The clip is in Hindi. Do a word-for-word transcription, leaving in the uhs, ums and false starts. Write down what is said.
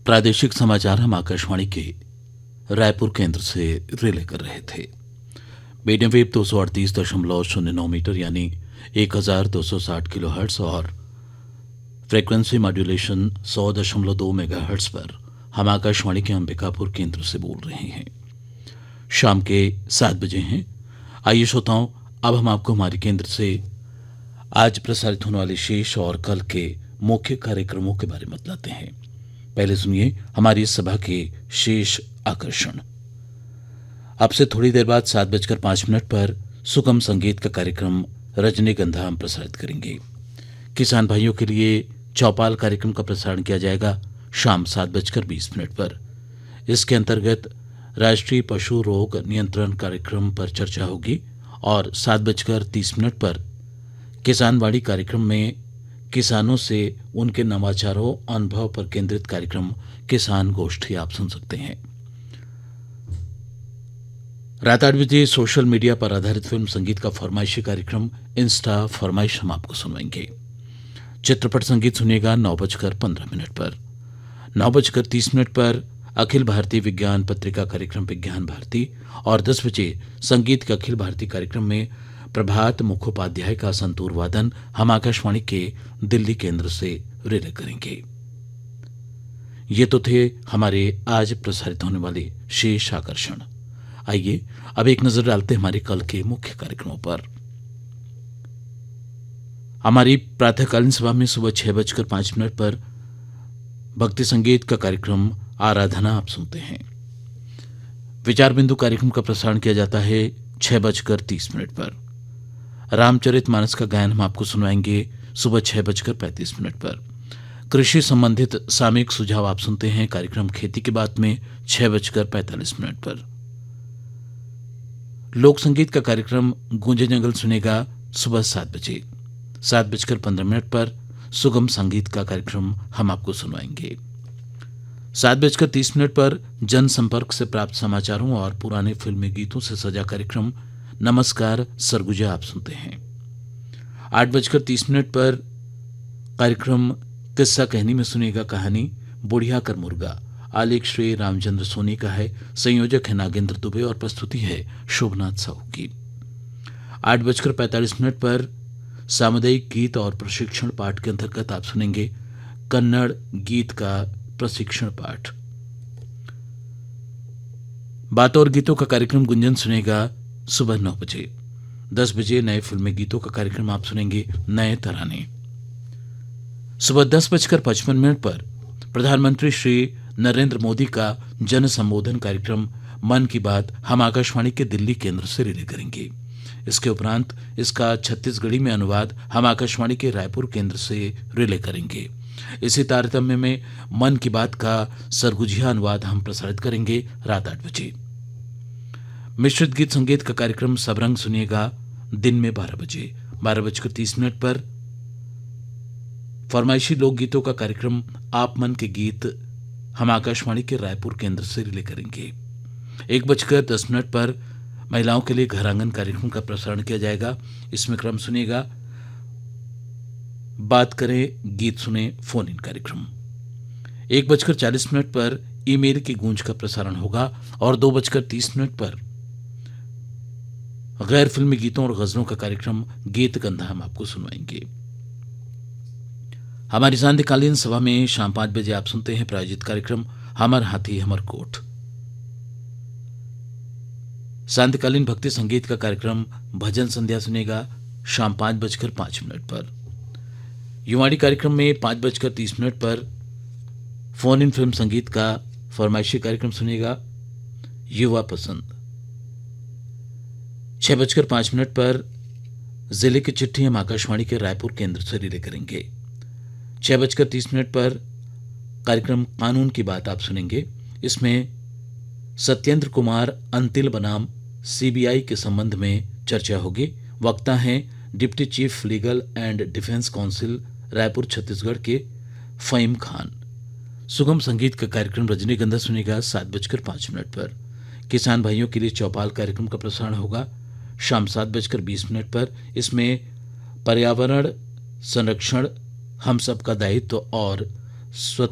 प्रादेशिक समाचार हम आकाशवाणी के रायपुर केंद्र से रिले कर रहे थे। मीडियम वेव दो सौ अड़तीस दशमलव शून्य नौ मीटर यानी एक हजार दो सौ साठ किलो हर्ट्स और फ्रीक्वेंसी मॉड्यूलेशन सौ दशमलव दो मेगा हर्ट्स पर हम आकाशवाणी के अंबिकापुर केंद्र से बोल रहे हैं। शाम के सात बजे हैं। आइए श्रोताओं, अब हम आपको हमारे केंद्र से आज प्रसारित होने वाले शेष और कल के मुख्य कार्यक्रमों के बारे में बतलाते हैं। पहले सुनिए हमारी इस सभा के शेष आकर्षण। अब से थोड़ी देर बाद सात बजकर पांच मिनट पर सुगम संगीत का कार्यक्रम रजनीगंधा हम प्रसारित करेंगे। किसान भाइयों के लिए चौपाल कार्यक्रम का प्रसारण किया जाएगा शाम सात बजकर बीस मिनट पर। इसके अंतर्गत राष्ट्रीय पशु रोग नियंत्रण कार्यक्रम पर चर्चा होगी और सात बजकर तीस मिनट पर किसानवाड़ी कार्यक्रम में किसानों से उनके नवाचारों अनुभव पर केंद्रित कार्यक्रम किसान गोष्ठी आप सुन सकते हैं। रात आठ बजे सोशल मीडिया पर आधारित फिल्म संगीत का फरमाइशी कार्यक्रम इंस्टा फरमाइश हम आपको सुनवाएंगे। चित्रपट संगीत सुनिएगा नौ बजकर पंद्रह मिनट पर। नौ बजकर तीस मिनट पर अखिल भारतीय विज्ञान पत्रिका कार्यक्रम विज्ञान भारती और दस बजे संगीत के अखिल भारतीय कार्यक्रम में प्रभात मुखोपाध्याय का संतूर वादन हम आकाशवाणी के दिल्ली केंद्र से रिले करेंगे। ये तो थे हमारे आज प्रसारित होने वाले शेष आकर्षण। आइए अब एक नजर डालते हैं हमारे कल के मुख्य कार्यक्रमों पर। हमारी प्रातःकालीन सभा में सुबह छह बजकर पांच मिनट पर भक्ति संगीत का कार्यक्रम आराधना आप सुनते हैं। विचार बिंदु कार्यक्रम का प्रसारण किया जाता है छह बजकर तीस मिनट पर। रामचरित मानस का गायन हम आपको सुनवाएंगे सुबह छह बजकर पैंतीस मिनट पर। कृषि संबंधित सामयिक सुझाव आप सुनते हैं कार्यक्रम खेती की बात में छह बजकर पैंतालीस मिनट पर। लोक संगीत का कार्यक्रम गूंजे जंगल सुनेगा सुबह सात बजे। सात बजकर पंद्रह मिनट पर सुगम संगीत का कार्यक्रम हम आपको सुनवाएंगे। सात बजकर तीस मिनट पर जनसंपर्क से प्राप्त समाचारों और पुराने फिल्मी गीतों से सजा कार्यक्रम नमस्कार सरगुजा आप सुनते हैं। आठ बजकर तीस मिनट पर कार्यक्रम किस्सा कहनी में सुनेगा कहानी बुढ़िया कर मुर्गा। आलेख श्री रामचंद्र सोनी का है, संयोजक है नागेंद्र दुबे और प्रस्तुति है शोभनाथ साहू की। आठ बजकर पैंतालीस मिनट पर सामुदायिक गीत और प्रशिक्षण पाठ के अंतर्गत आप सुनेंगे कन्नड़ गीत का प्रशिक्षण पाठ। बातों और गीतों का कार्यक्रम गुंजन सुनेगा सुबह नौ बजे। दस बजे नए फिल्मी गीतों का कार्यक्रम आप सुनेंगे नए तराने। सुबह दस बजकर पचपन मिनट पर प्रधानमंत्री श्री नरेंद्र मोदी का जन संबोधन कार्यक्रम मन की बात हम आकाशवाणी के दिल्ली केंद्र से रिले करेंगे। इसके उपरांत इसका छत्तीसगढ़ी में अनुवाद हम आकाशवाणी के रायपुर केंद्र से रिले करेंगे। इसी तारतम्य में मन की बात का सरगुजिया अनुवाद हम प्रसारित करेंगे रात आठ बजे। मिश्रित गीत संगीत का कार्यक्रम सबरंग सुनिएगा दिन में बारह बजे। बारह बजकर तीस मिनट पर फरमाइशी लोकगीतों का कार्यक्रम आप मन के गीत हम आकाशवाणी के रायपुर केंद्र से रिले करेंगे। एक बजकर दस मिनट पर महिलाओं के लिए घर आंगन कार्यक्रम का प्रसारण किया जाएगा। इसमें क्रम सुनिएगा बात करें गीत सुने फोन इन कार्यक्रम। एक बजकर चालीस मिनट पर ईमेल की गूंज का प्रसारण होगा और दो बजकर तीस मिनट पर गैर फिल्मी गीतों और गजलों का कार्यक्रम गीत गंधा हम आपको सुनवाएंगे। हमारी सांध्यकालीन सभा में शाम पांच बजे आप सुनते हैं प्रायोजित कार्यक्रम हमर हाथी हमर कोट। सांध्यकालीन भक्ति संगीत का कार्यक्रम भजन संध्या सुनेगा शाम पांच बजकर पांच मिनट पर। युवाणी कार्यक्रम में पांच बजकर तीस मिनट पर फोन इन फिल्म संगीत का फरमाइशी कार्यक्रम सुनेगा युवा पसंद। छह बजकर पांच मिनट पर जिले की चिट्ठी हम आकाशवाणी के रायपुर केंद्र से रिले करेंगे। छह बजकर तीस मिनट पर कार्यक्रम कानून की बात आप सुनेंगे। इसमें सत्येंद्र कुमार अंतिल बनाम सीबीआई के संबंध में चर्चा होगी। वक्ता हैं deputy chief legal and defence council Raipur Chhattisgarh के फहीम खान। सुगम संगीत का कार्यक्रम रजनीगंधा सुनेगा सात बजकर पांच मिनट पर। किसान भाइयों के लिए चौपाल कार्यक्रम का प्रसारण होगा शाम सात बजकर बीस मिनट पर। इसमें पर्यावरण संरक्षण हम सबका दायित्व और